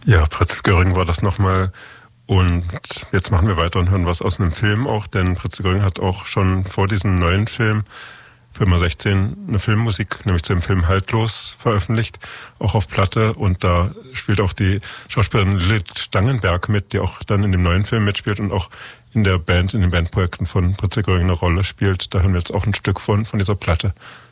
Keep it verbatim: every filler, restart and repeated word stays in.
Ja, Pritzel Göring war das nochmal. Und jetzt machen wir weiter und hören was aus einem Film auch, denn Pritzel Göring hat auch schon vor diesem neuen Film, Firma sechzehn, eine Filmmusik, nämlich zu dem Film Haltlos, veröffentlicht, auch auf Platte. Und da spielt auch die Schauspielerin Lilith Stangenberg mit, die auch dann in dem neuen Film mitspielt und auch in der Band, in den Bandprojekten von Pritzel Göring eine Rolle spielt. Da hören wir jetzt auch ein Stück von, von dieser Platte.